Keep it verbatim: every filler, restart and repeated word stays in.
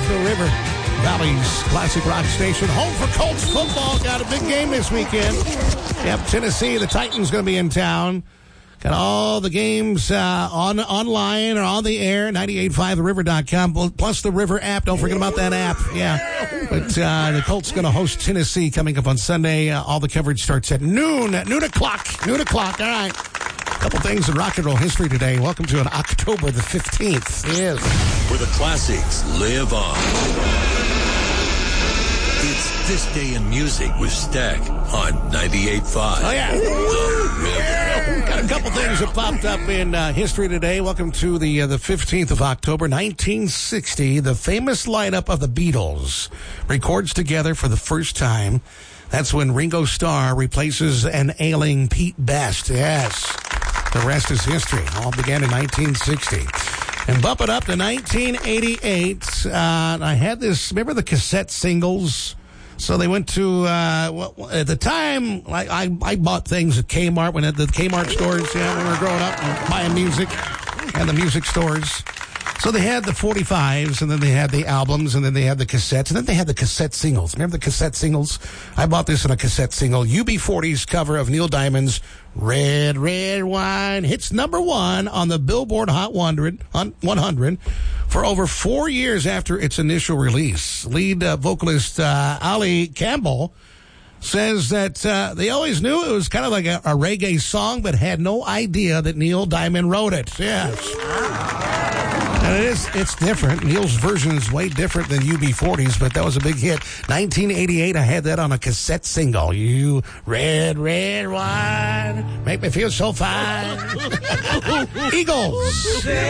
the River Valley's classic rock station. Home for Colts football. Got a big game this weekend. Yep, Tennessee, the Titans going to be in town. Got all the games uh, on online or on the air, ninety-eight point five the river dot com, plus the River app. Don't forget about that app. Yeah. But uh, the Colts going to host Tennessee coming up on Sunday. Uh, all the coverage starts at noon, noon o'clock, noon o'clock. All right. A couple things in rock and roll history today. Welcome to an October the fifteenth. Yes. Where the classics live on. It's This Day in Music with Stack on ninety-eight point five. Oh, yeah. The River. Got a couple things that popped up in uh, history today. Welcome to the uh, the fifteenth of October, nineteen sixty. The famous lineup of the Beatles records together for the first time. That's when Ringo Starr replaces an ailing Pete Best. Yes. The rest is history. All began in nineteen sixty. And bump it up to nineteen eighty-eight. Uh, I had this, remember the cassette singles? So they went to, uh, well, at the time, I, I, I bought things at Kmart, when at the Kmart stores, yeah, when we were growing up and buying music, and the music stores. So they had the forty-fives, and then they had the albums, and then they had the cassettes, and then they had the cassette singles. Remember the cassette singles? I bought this in a cassette single. U B forty's cover of Neil Diamond's Red, Red Wine hits number one on the Billboard Hot one hundred for over four years after its initial release. Lead uh, vocalist uh, Ali Campbell says that uh, they always knew it was kind of like a, a reggae song, but had no idea that Neil Diamond wrote it. Yes. And it is, it's different. Neil's version is way different than U B forty's, but that was a big hit. nineteen eighty-eight, I had that on a cassette single. You red, red wine, make me feel so fine. Eagles.